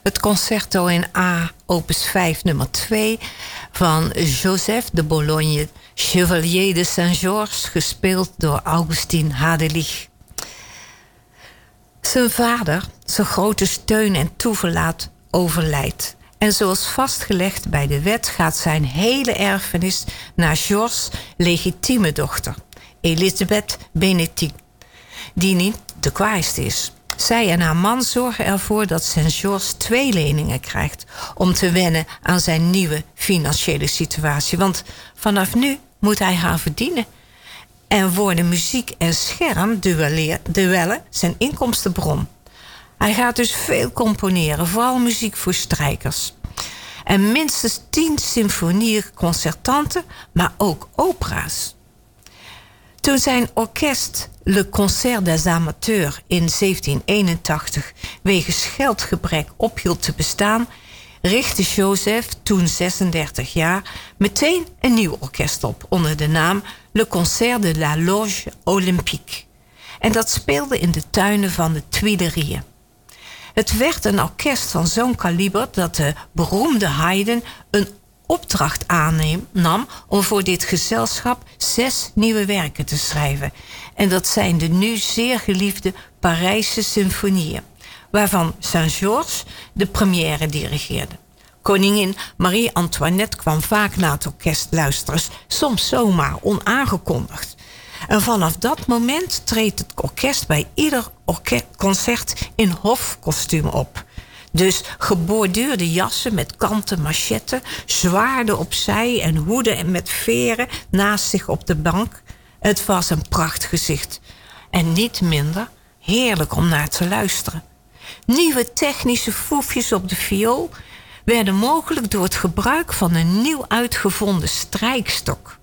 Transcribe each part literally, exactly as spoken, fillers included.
Het concerto in A, opus vijf, nummer twee... van Joseph de Bologne, Chevalier de Saint-Georges... gespeeld door Augustin Hadelich. Zijn vader, zijn grote steun en toeverlaat, overlijdt. En zoals vastgelegd bij de wet gaat zijn hele erfenis naar Georges' legitieme dochter, Elisabeth Benedict, die niet de kwaaiste is. Zij en haar man zorgen ervoor dat Saint-Georges twee leningen krijgt om te wennen aan zijn nieuwe financiële situatie. Want vanaf nu moet hij haar verdienen. En worden muziek en schermduellen zijn inkomstenbron. Hij gaat dus veel componeren, vooral muziek voor strijkers. En minstens tien symfonieën, concertanten, maar ook opera's. Toen zijn orkest Le Concert des Amateurs in zeventien eenentachtig... wegens geldgebrek ophield te bestaan, richtte Joseph, toen zesendertig jaar, meteen een nieuw orkest op onder de naam Le Concert de la Loge Olympique. En dat speelde in de tuinen van de Tuileries. Het werd een orkest van zo'n kaliber dat de beroemde Haydn een opdracht aannam om voor dit gezelschap zes nieuwe werken te schrijven. En dat zijn de nu zeer geliefde Parijse symfonieën, waarvan Saint-Georges de première dirigeerde. Koningin Marie-Antoinette kwam vaak naar het orkest luisteren, soms zomaar onaangekondigd. En vanaf dat moment treedt het orkest bij ieder orke- concert in hofkostuum op. Dus geborduurde jassen met kanten machetten, zwaarden opzij en hoeden met veren naast zich op de bank. Het was een prachtgezicht. En niet minder heerlijk om naar te luisteren. Nieuwe technische foefjes op de viool werden mogelijk door het gebruik van een nieuw uitgevonden strijkstok.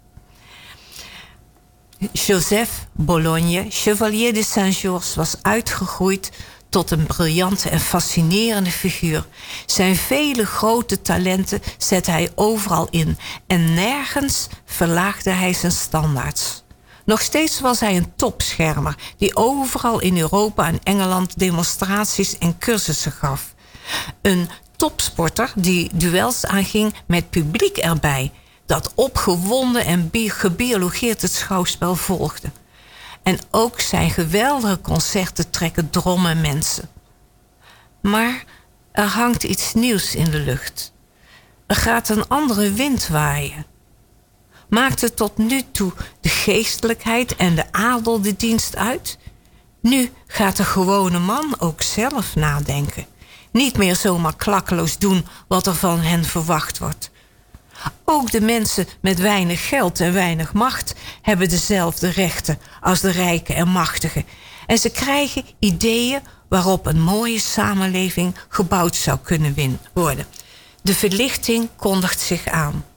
Joseph Bologne, Chevalier de Saint-Georges, was uitgegroeid tot een briljante en fascinerende figuur. Zijn vele grote talenten zette hij overal in en nergens verlaagde hij zijn standaards. Nog steeds was hij een topschermer die overal in Europa en Engeland demonstraties en cursussen gaf. Een topsporter die duels aanging met publiek erbij, dat opgewonden en gebiologeerd het schouwspel volgde. En ook zijn geweldige concerten trekken drommen mensen. Maar er hangt iets nieuws in de lucht. Er gaat een andere wind waaien. Maakte tot nu toe de geestelijkheid en de adel de dienst uit? Nu gaat de gewone man ook zelf nadenken. Niet meer zomaar klakkeloos doen wat er van hen verwacht wordt. Ook de mensen met weinig geld en weinig macht hebben dezelfde rechten als de rijken en machtigen. En ze krijgen ideeën waarop een mooie samenleving gebouwd zou kunnen worden. De verlichting kondigt zich aan.